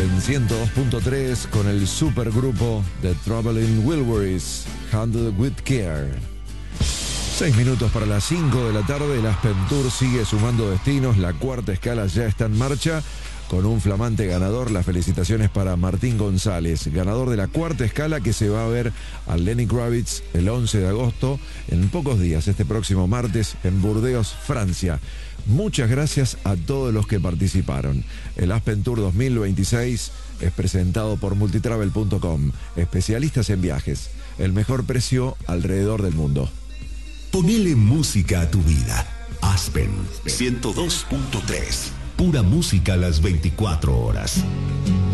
en 102.3 con el supergrupo The Traveling Wilburys, Handle with Care. 6 minutos para las 5 de la tarde, el Aspen Tour sigue sumando destinos, la cuarta escala ya está en marcha con un flamante ganador. Las felicitaciones para Martín González, ganador de la cuarta escala que se va a ver a Lenny Kravitz el 11 de agosto, en pocos días, este próximo martes, en Burdeos, Francia. Muchas gracias a todos los que participaron. El Aspen Tour 2026 es presentado por multitravel.com, especialistas en viajes, el mejor precio alrededor del mundo. Ponele música a tu vida. Aspen 102.3. Pura música a las 24 horas.